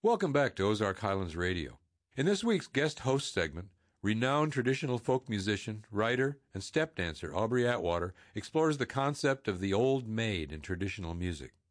Welcome back to Ozark Highlands Radio. In this week's guest host segment, renowned traditional folk musician, writer, and step dancer Aubrey Atwater explores the concept of the old maid in traditional music.